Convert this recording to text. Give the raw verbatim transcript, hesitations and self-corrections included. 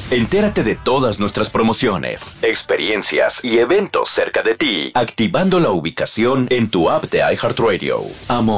Entérate de todas nuestras promociones, experiencias y eventos cerca de ti, activando la ubicación en tu app de iHeartRadio. Amor.